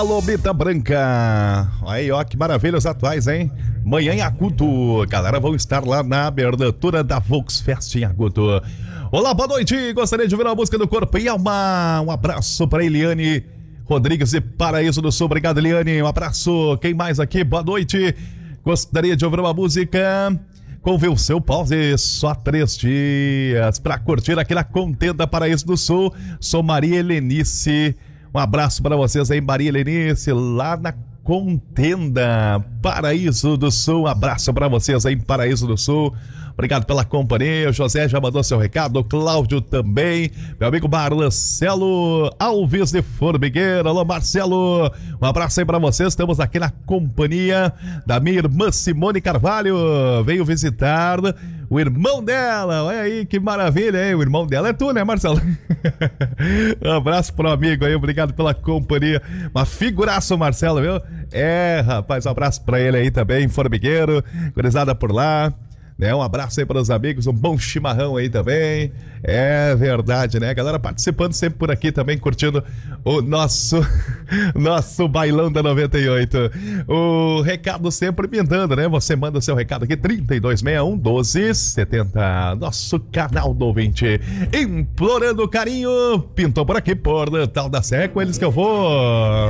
Lobita Branca. Aí, ó, que maravilha os atuais, hein? Manhã em Agudo. Galera, vão estar lá na abertura da Volksfest em Agudo. Olá, boa noite. Gostaria de ouvir a música do Corpo e Alma. Um abraço para Eliane Rodrigues de Paraíso do Sul. Obrigado, Eliane. Um abraço. Quem mais aqui? Boa noite. Gostaria de ouvir uma música com o seu pause. Só 3 dias para curtir aqui na Contenda Paraíso do Sul. Sou Maria Helenice. Um abraço para vocês aí, Maria Helenice, lá na Contenda Paraíso do Sul. Um abraço para vocês aí, Paraíso do Sul. Obrigado pela companhia. O José já mandou seu recado, o Cláudio também. Meu amigo Marcelo Alves de Formigueira. Alô, Marcelo. Um abraço aí pra vocês. Estamos aqui na companhia da minha irmã Simone Carvalho. Veio visitar o irmão dela. Olha aí, que maravilha, hein? O irmão dela é tu, né, Marcelo? Um abraço pro amigo aí. Obrigado pela companhia. Uma figuraça, Marcelo, viu? É, rapaz, um abraço pra ele aí também, Formigueiro. Gurizada por lá. Um abraço aí para os amigos, um bom chimarrão aí também. É verdade, né? Galera participando sempre por aqui também, curtindo o nosso bailão da 98. O recado sempre me dando, né? Você manda seu recado aqui, 3261-1270. Nosso canal do ouvinte. Implorando carinho, pintou por aqui, por Tal da Sé, com eles que eu vou.